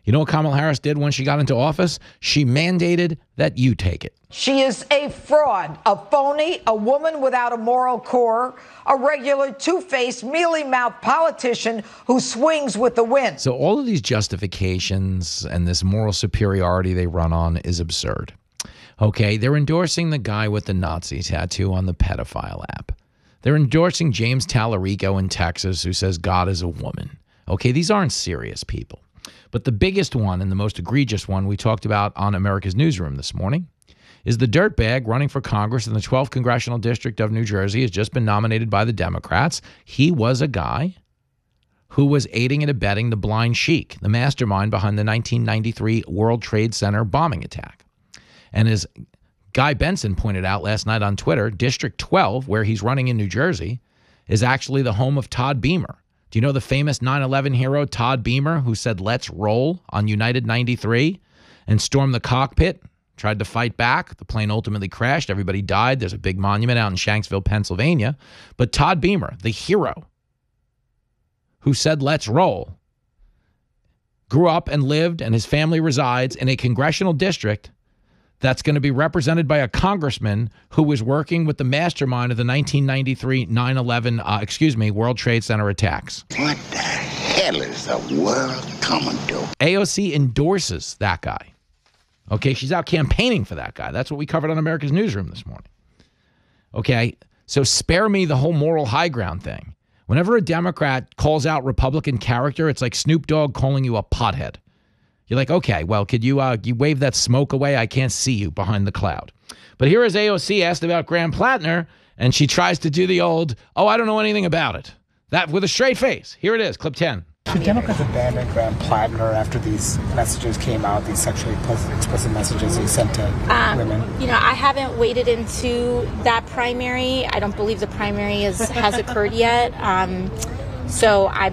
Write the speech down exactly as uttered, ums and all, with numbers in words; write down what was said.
You know what Kamala Harris did when she got into office? She mandated that you take it. She is a fraud, a phony, a woman without a moral core, a regular two-faced, mealy-mouthed politician who swings with the wind. So all of these justifications and this moral superiority they run on is absurd. Okay, they're endorsing the guy with the Nazi tattoo on the pedophile app. They're endorsing James Tallarico in Texas who says God is a woman. Okay, these aren't serious people. But the biggest one and the most egregious one we talked about on America's Newsroom this morning is the dirtbag running for Congress in the twelfth Congressional District of New Jersey has just been nominated by the Democrats. He was a guy who was aiding and abetting the Blind Sheik, the mastermind behind the nineteen ninety-three World Trade Center bombing attack. And as Guy Benson pointed out last night on Twitter, District twelve, where he's running in New Jersey, is actually the home of Todd Beamer. Do you know the famous nine eleven hero Todd Beamer who said, "Let's roll" on United ninety-three and stormed the cockpit, tried to fight back. The plane ultimately crashed. Everybody died. There's a big monument out in Shanksville, Pennsylvania. But Todd Beamer, the hero who said, "Let's roll," grew up and lived, and his family resides in a congressional district that's going to be represented by a congressman who was working with the mastermind of the nineteen ninety-three nine eleven, uh, excuse me, World Trade Center attacks. What the hell is the world coming to? A O C endorses that guy. Okay, she's out campaigning for that guy. That's what we covered on America's Newsroom this morning. Okay, so spare me the whole moral high ground thing. Whenever a Democrat calls out Republican character, it's like Snoop Dogg calling you a pothead. You're like, okay, well, could you uh, you wave that smoke away? I can't see you behind the cloud. But here is A O C asked about Graham Plattner, and she tries to do the old, oh, I don't know anything about it. That with a straight face. Here it is, clip ten. Should Democrats abandon Graham Plattner after these messages came out, these sexually explicit messages he sent to um, women? You know, I haven't waded into that primary. I don't believe the primary is, has occurred yet. Um, so I